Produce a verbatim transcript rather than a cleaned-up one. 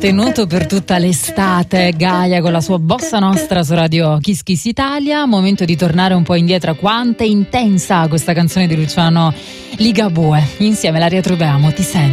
tenuto per tutta l'estate Gaia con la sua bossa nostra su Radio Kiss Kiss Italia. Momento di tornare un po' indietro. Quanto è intensa questa canzone di Luciano Ligabue. Insieme la ritroviamo, Ti sento.